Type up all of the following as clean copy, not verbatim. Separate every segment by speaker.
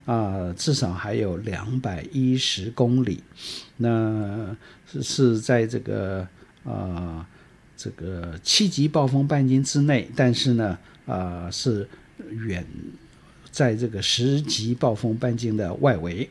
Speaker 1: 至少还有210公里，那是在这个7级暴风半径之内，但是呢，是远在这个10级暴风半径的外围。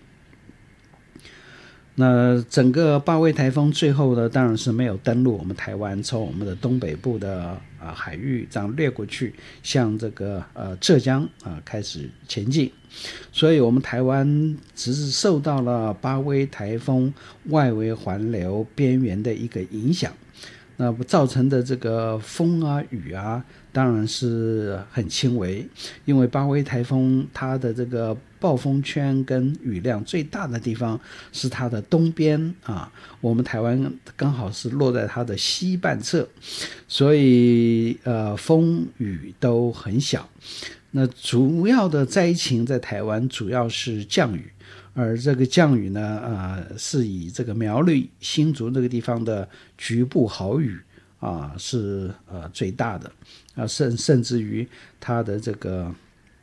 Speaker 1: 那整个巴威台风最后呢，当然是没有登陆我们台湾，从我们的东北部的海域这样掠过去，向这个浙江开始前进。所以我们台湾只是受到了巴威台风外围环流边缘的一个影响，那造成的这个风雨当然是很轻微，因为巴威台风它的这个暴风圈跟雨量最大的地方是它的东边我们台湾刚好是落在它的西半侧，所以风雨都很小。那主要的灾情在台湾主要是降雨，而这个降雨呢，是以这个苗栗、新竹这个地方的局部豪雨是最大的甚至于它的这个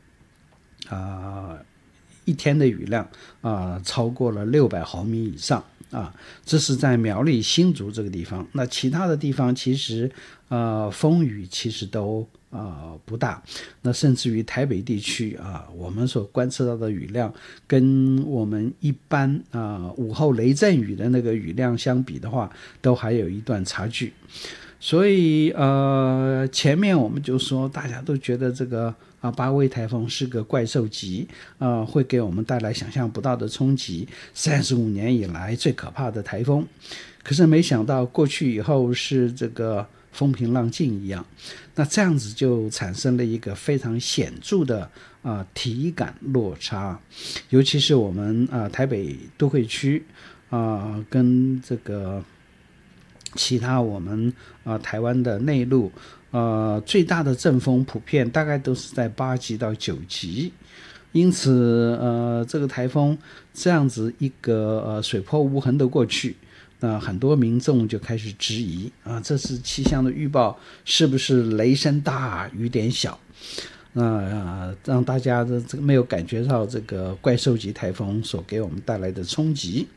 Speaker 1: 一天的雨量超过了600毫米以上这是在苗栗、新竹这个地方。那其他的地方其实风雨其实都不大，那甚至于台北地区我们所观测到的雨量跟我们一般午后雷阵雨的那个雨量相比的话，都还有一段差距。所以前面我们就说大家都觉得这个巴威台风是个怪兽级会给我们带来想象不到的冲击，35年以来最可怕的台风。可是没想到过去以后是这个风平浪静一样，那这样子就产生了一个非常显著的体感落差，尤其是我们台北都会区跟这个其他我们台湾的内陆最大的阵风普遍大概都是在8级到9级，因此这个台风这样子一个水波无痕的过去，那很多民众就开始质疑这次气象的预报是不是雷声大雨点小，让大家这个没有感觉到这个怪兽级台风所给我们带来的冲击。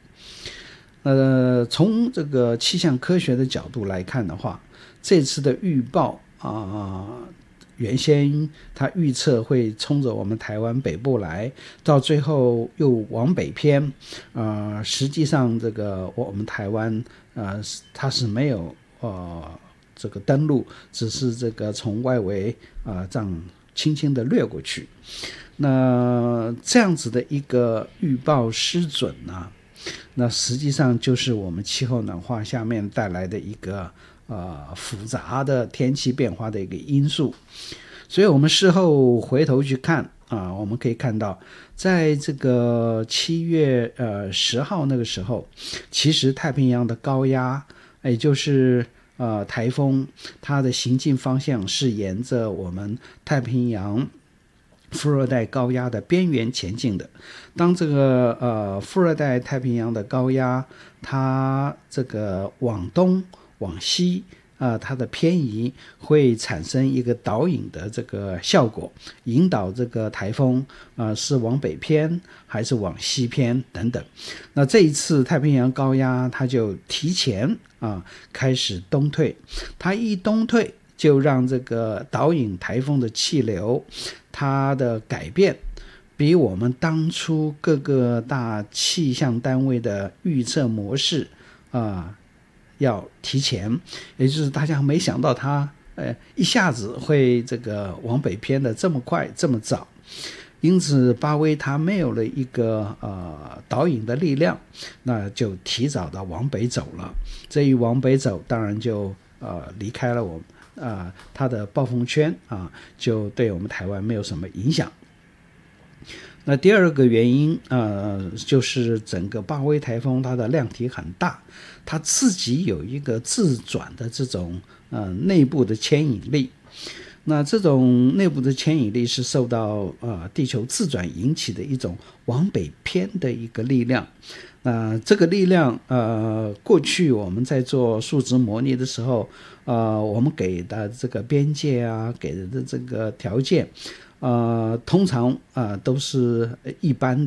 Speaker 1: 从这个气象科学的角度来看的话，这次的预报原先它预测会冲着我们台湾北部来，到最后又往北偏实际上这个我们台湾它是没有这个登陆，只是这个从外围这样轻轻的掠过去。那这样子的一个预报失准那实际上就是我们气候暖化下面带来的一个复杂的天气变化的一个因素。所以我们事后回头去看我们可以看到在这个7月10号那个时候，其实太平洋的高压也就是台风，它的行进方向是沿着我们太平洋副热带高压的边缘前进的。当这个副热带太平洋的高压它这个往东往西它的偏移会产生一个导引的这个效果，引导这个台风是往北偏还是往西偏等等。那这一次太平洋高压它就提前开始东退，它一东退就让这个导引台风的气流它的改变比我们当初各个大气象单位的预测模式要提前，也就是大家没想到它一下子会这个往北偏的这么快这么早，因此巴威它没有了一个导引的力量，那就提早的往北走了。这一往北走当然就离开了我们它的暴风圈就对我们台湾没有什么影响。那第二个原因就是整个巴威台风它的量体很大，它自己有一个自转的这种内部的牵引力。那这种内部的牵引力是受到地球自转引起的一种往北偏的一个力量。这个力量过去我们在做数值模拟的时候我们给的这个边界给的这个条件通常都是一般